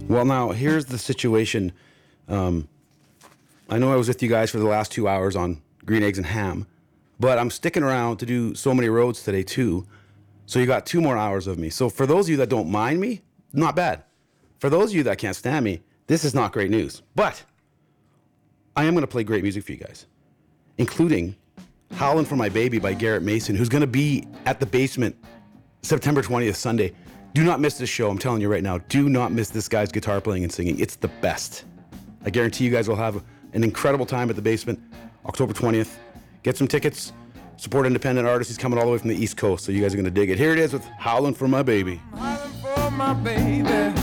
Well, now here's the situation. I know I was with you guys for the last 2 hours on Green Eggs and Ham, but I'm sticking around to do So Many Roads today too. So you got 2 more hours of me. So for those of you that don't mind me, not bad. For those of you that can't stand me, this is not great news. But I am going to play great music for you guys, including Howlin' for My Baby by Garrett Mason, who's going to be at the Basement September 20th, Sunday. Do not miss this show. I'm telling you right now, do not miss this guy's guitar playing and singing. It's the best. I guarantee you guys will have an incredible time at the Basement, October 20th. Get some tickets. Support independent artists. He's coming all the way from the East Coast, so you guys are going to dig it. Here it is with Howlin' for My Baby. Howlin' for my baby.